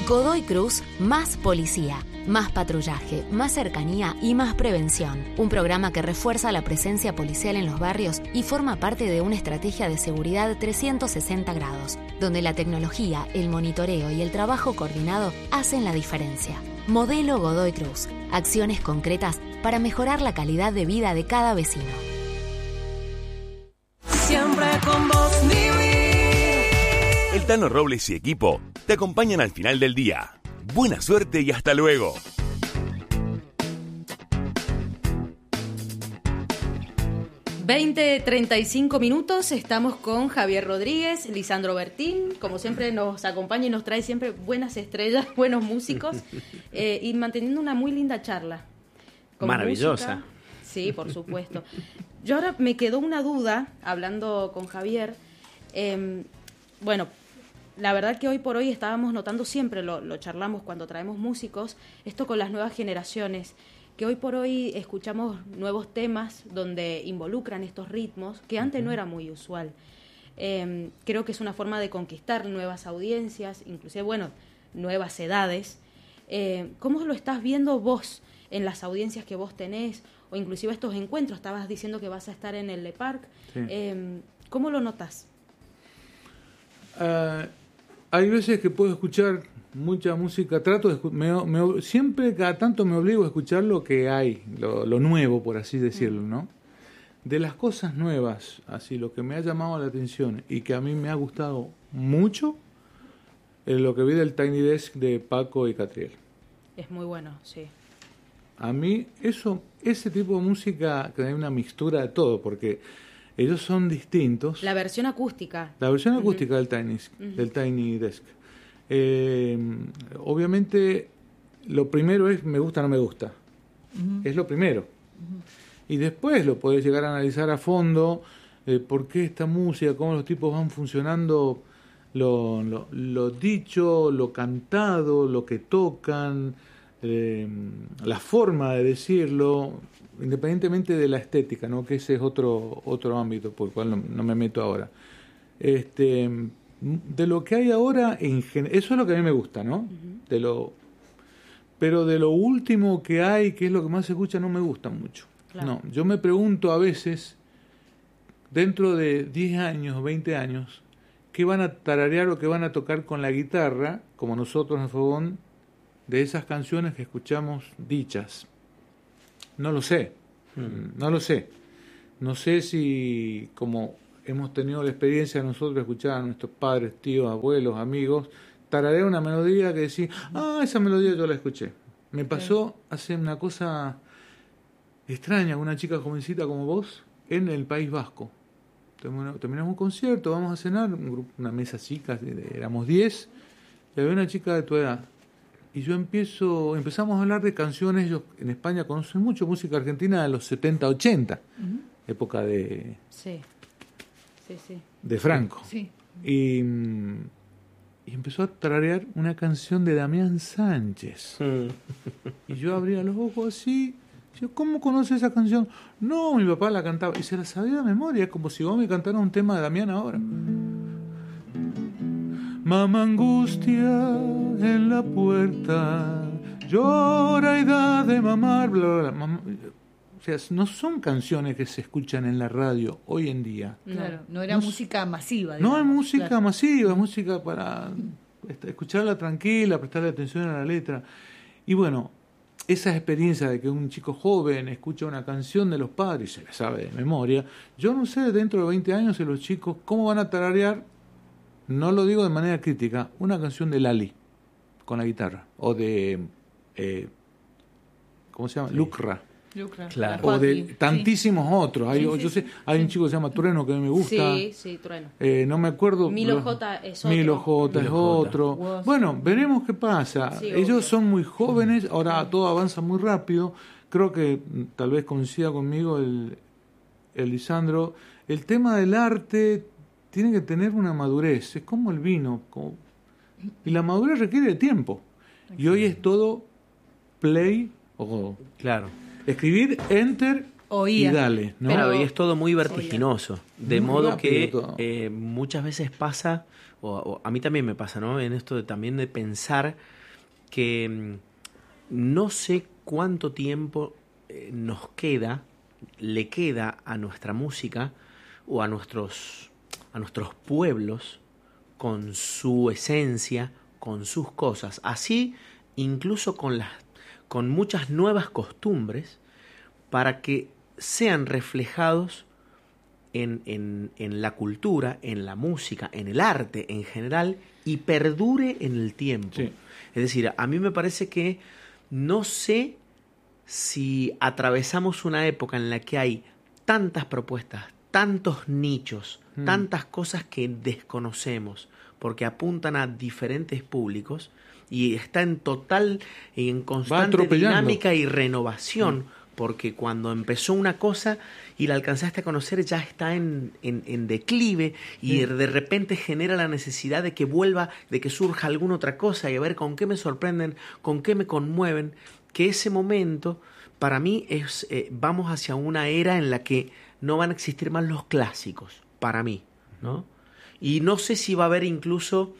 Godoy Cruz, más policía, más patrullaje, más cercanía y más prevención. Un programa que refuerza la presencia policial en los barrios y forma parte de una estrategia de seguridad 360 grados, donde la tecnología, el monitoreo y el trabajo coordinado hacen la diferencia. Modelo Godoy Cruz. Acciones concretas para mejorar la calidad de vida de cada vecino. Siempre con vos, El Tano Robles y equipo te acompañan al final del día. Buena suerte y hasta luego. ...20:35, estamos con Javier Rodríguez, Lisandro Bertín, como siempre nos acompaña y nos trae siempre buenas estrellas, buenos músicos, y manteniendo una muy linda charla. Maravillosa. Música. Sí, por supuesto. Yo ahora me quedó una duda, hablando con Javier, bueno, la verdad que hoy por hoy estábamos notando, siempre lo charlamos cuando traemos músicos, esto con las nuevas generaciones, que hoy por hoy escuchamos nuevos temas donde involucran estos ritmos, que antes no era muy usual. Creo que es una forma de conquistar nuevas audiencias, inclusive, bueno, nuevas edades. ¿Cómo lo estás viendo vos en las audiencias que vos tenés, o inclusive estos encuentros? Estabas diciendo que vas a estar en el Le Parc. Sí. ¿Cómo lo notas? Hay veces que puedo escuchar mucha música, siempre cada tanto me obligo a escuchar lo que hay, lo nuevo, por así decirlo, ¿no? De las cosas nuevas, así, lo que me ha llamado la atención y que a mí me ha gustado mucho, es lo que vi del Tiny Desk de Paco y Catriel. Es muy bueno, sí. A mí ese tipo de música, que hay una mixtura de todo, porque ellos son distintos. La versión acústica. La versión acústica del Tiny Desk. Obviamente, lo primero es me gusta o no me gusta. Es lo primero. Y después lo podés llegar a analizar a fondo, por qué esta música, cómo los tipos van funcionando, lo dicho, lo cantado, lo que tocan, la forma de decirlo, independientemente de la estética, ¿no? Que ese es otro ámbito por el cual no me meto ahora. De lo que hay ahora, eso es lo que a mí me gusta, ¿no? Pero de lo último que hay, que es lo que más se escucha, no me gusta mucho. Claro. No, yo me pregunto a veces, dentro de 10 años, 20 años, ¿qué van a tararear o qué van a tocar con la guitarra, como nosotros en Fogón, de esas canciones que escuchamos dichas? No lo sé, no lo sé. No sé si, como hemos tenido la experiencia de nosotros de escuchar a nuestros padres, tíos, abuelos, amigos, tararear una melodía que decís, esa melodía yo la escuché. Me pasó hace una cosa extraña, una chica jovencita como vos, en el País Vasco. Terminamos un concierto, vamos a cenar, una mesa chica, éramos 10, y había una chica de tu edad. Y empezamos a hablar de canciones. Ellos en España conocen mucho música argentina de los 70, 80, época de de Franco. Sí. Y empezó a tararear una canción de Damián Sánchez. Y yo abría los ojos así. Yo, ¿cómo conoce esa canción? No, mi papá la cantaba. Y se la sabía de memoria, como si vos me cantaras un tema de Damián ahora. Mamá angustia en la puerta, llora y da de mamar, bla, bla, bla. Mamá, o sea, no son canciones que se escuchan en la radio hoy en día. Claro, no era música masiva. Digamos. No es música masiva, es música para escucharla tranquila, prestarle atención a la letra. Y bueno, esa experiencia de que un chico joven escucha una canción de los padres y se la sabe de memoria, yo no sé dentro de 20 años los chicos cómo van a tararear, no lo digo de manera crítica, una canción de Lali con la guitarra, o de ¿cómo se llama? Sí. Lucra. Claro. O de tantísimos otros. Hay un chico que se llama Trueno que a mí me gusta. Sí, Trueno. No me acuerdo. Milo J es otro. Milo J es otro. Bueno, veremos qué pasa. Sí, ellos son muy jóvenes, ahora todo avanza muy rápido. Creo que tal vez coincida conmigo el Lisandro. El tema del arte tiene que tener una madurez. Es como el vino. Y la madurez requiere de tiempo. Y hoy es todo play o... Claro. Escribir, enter Oía. y dale, ¿no? Pero y es todo muy vertiginoso, de Muy modo rápido que muchas veces pasa, o a mí también me pasa, ¿no? En esto también de pensar que no sé cuánto tiempo le queda a nuestra música o a nuestros pueblos con su esencia, con sus cosas, así incluso con muchas nuevas costumbres, para que sean reflejados en la cultura, en la música, en el arte en general, y perdure en el tiempo. Sí. Es decir, a mí me parece que no sé si atravesamos una época en la que hay tantas propuestas, tantos nichos, tantas cosas que desconocemos, porque apuntan a diferentes públicos y está en constante dinámica y renovación, porque cuando empezó una cosa y la alcanzaste a conocer ya está en declive y de repente genera la necesidad de que vuelva, de que surja alguna otra cosa y a ver con qué me sorprenden, con qué me conmueven, que ese momento para mí es vamos hacia una era en la que no van a existir más los clásicos, para mí, ¿no? Y no sé si va a haber incluso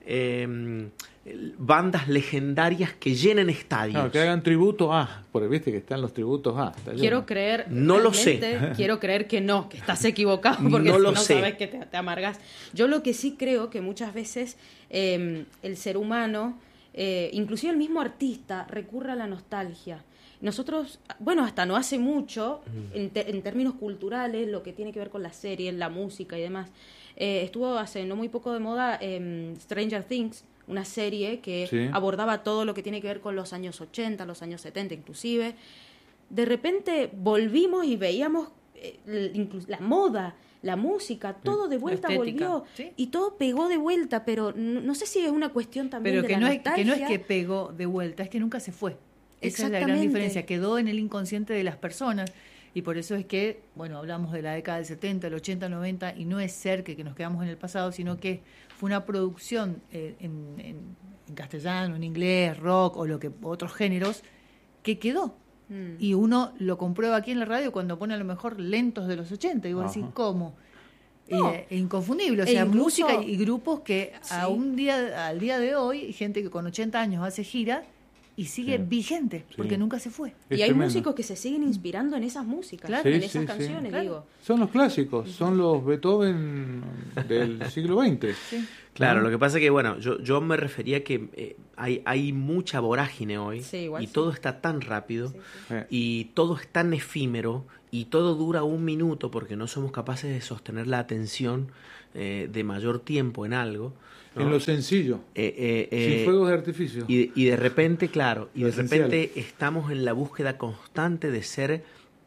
bandas legendarias que llenen estadios. Claro, que hagan tributo porque viste que están los tributos Quiero creer, no lo sé. Quiero creer que no, que estás equivocado, porque no si lo no sé. sabes que te amargas. Yo lo que sí creo que muchas veces el ser humano, inclusive el mismo artista, recurre a la nostalgia. Nosotros, bueno, hasta no hace mucho, en términos culturales, lo que tiene que ver con las series, la música y demás, estuvo hace no muy poco de moda Stranger Things, una serie que abordaba todo lo que tiene que ver con los años 80, los años 70 inclusive. De repente volvimos y veíamos la moda, la música, todo de vuelta volvió, ¿sí? Y todo pegó de vuelta, pero no sé si es una cuestión también pero de la nostalgia. Pero que no es que pegó de vuelta, es que nunca se fue. Esa es la gran diferencia, quedó en el inconsciente de las personas. Y por eso es que, bueno, hablamos de la década del 70, el 80, el 90, y no es ser que nos quedamos en el pasado, sino que fue una producción en castellano, en inglés, rock o otros géneros, que quedó. Y uno lo comprueba aquí en la radio cuando pone a lo mejor lentos de los 80, y vos decís, ¿cómo? No. Inconfundible, o sea, incluso, música y grupos que al día de hoy, gente que con 80 años hace gira, y sigue vigente, porque nunca se fue. Y hay músicos que se siguen inspirando en esas músicas, claro, en esas canciones, digo. Son los clásicos, son los Beethoven del siglo XX. Sí. Claro, lo que pasa es que, bueno, yo me refería que hay mucha vorágine hoy, y todo está tan rápido, y todo es tan efímero, y todo dura 1 minuto, porque no somos capaces de sostener la atención de mayor tiempo en algo, ¿no? En lo sencillo, sin fuegos de artificio. Y de repente, claro, y de repente estamos en la búsqueda constante de ser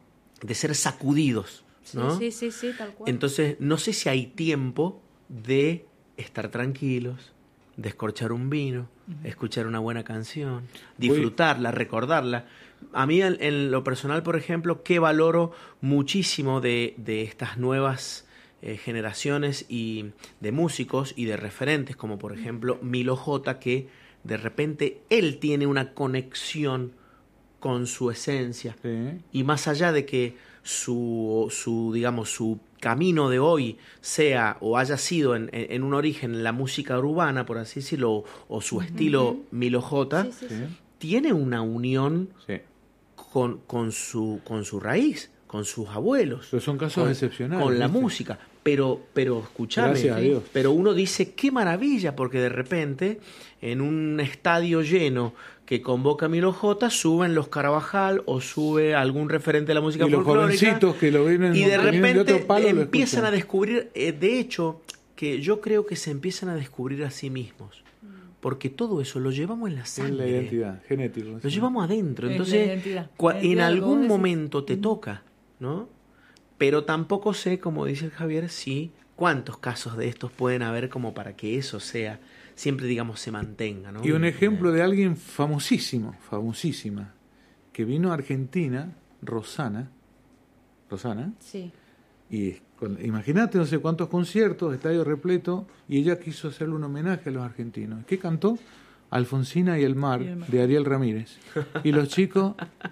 sacudidos, ¿no? Sí, tal cual. Entonces, no sé si hay tiempo de estar tranquilos, descorchar un vino, escuchar una buena canción, disfrutarla, recordarla. A mí, en lo personal, por ejemplo, que valoro muchísimo de estas nuevas generaciones y de músicos y de referentes, como por ejemplo Milo J, que de repente él tiene una conexión con su esencia, y más allá de que su camino de hoy sea o haya sido en un origen la música urbana, por así decirlo, o su estilo Milo J, tiene una unión con su raíz, con sus abuelos. Pero son casos excepcionales. Con la música. Pero escuchame, pero uno dice qué maravilla, porque de repente en un estadio lleno que convoca a Milo J, suben los Carabajal o sube algún referente de la música folclórica, los jovencitos que lo vienen y de repente de otro palo empiezan a descubrir, de hecho, que yo creo que se empiezan a descubrir a sí mismos, porque todo eso lo llevamos en la sangre, en la identidad genética, lo llevamos adentro, entonces en algún momento te toca, ¿no? Pero tampoco sé, como dice el Javier, cuántos casos de estos pueden haber como para que eso sea, siempre digamos, se mantenga, ¿no? Y un ejemplo de alguien famosísima, que vino a Argentina, Rosana, sí. Y imagínate no sé cuántos conciertos, estadio repleto, y ella quiso hacerle un homenaje a los argentinos. ¿Qué cantó? Alfonsina y el mar, de Ariel Ramírez. Y los chicos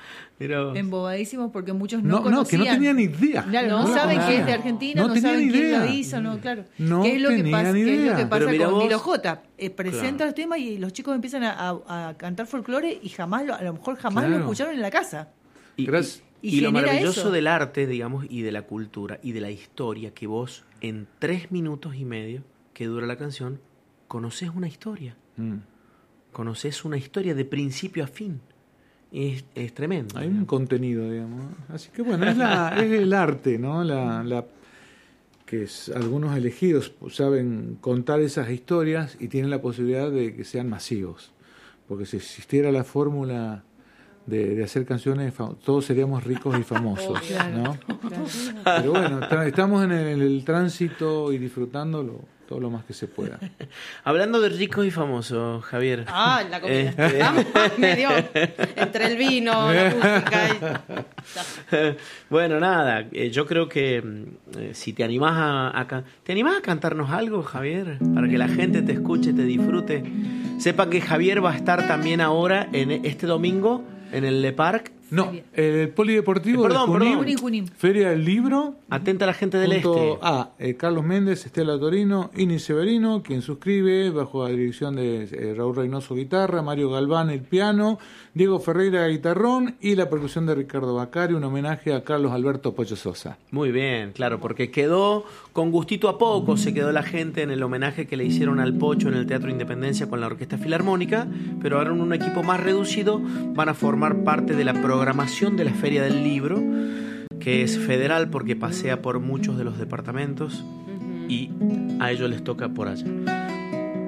Embobadísimos porque muchos no conocían. No, que no tenían ni idea. Claro, no saben que es de Argentina, no saben quién lo hizo, no, claro. No ¿Qué es lo que pasa, tenían idea. con vos, Nilo J? Presenta claro, el tema y los chicos empiezan a cantar folclore y a lo mejor jamás lo escucharon en la casa. Y lo genera maravilloso eso del arte, digamos, y de la cultura y de la historia, que vos en 3 minutos y medio que dura la canción, conoces una historia. Conoces una historia de principio a fin. Es tremendo. Hay un contenido, digamos. Así que bueno, es el arte, ¿no? Que algunos elegidos saben contar esas historias y tienen la posibilidad de que sean masivos. Porque si existiera la fórmula de hacer canciones, todos seríamos ricos y famosos, ¿no? Pero bueno, estamos en el tránsito y disfrutándolo todo lo más que se pueda. Hablando de ricos y famosos, Javier. La comida. Medio entre el vino, la música. Bueno, nada, yo creo que si te animás a cantarnos algo, Javier, para que la gente te escuche, te disfrute. Sepa que Javier va a estar también ahora en este domingo en el Le Parc. No, el Polideportivo de Junín, Feria del Libro. Atenta a la gente del Este. Carlos Méndez, Estela Torino, Ini Severino, quien suscribe, bajo la dirección de Raúl Reynoso, guitarra, Mario Galván, el piano, Diego Ferreira, guitarrón, y la percusión de Ricardo Bacari, un homenaje a Carlos Alberto Pocho Sosa. Muy bien, claro, porque quedó con gustito a poco, se quedó la gente en el homenaje que le hicieron al Pocho en el Teatro Independencia con la Orquesta Filarmónica, pero ahora en un equipo más reducido van a formar parte de la programación de la Feria del Libro, que es federal porque pasea por muchos de los departamentos y a ellos les toca por allá.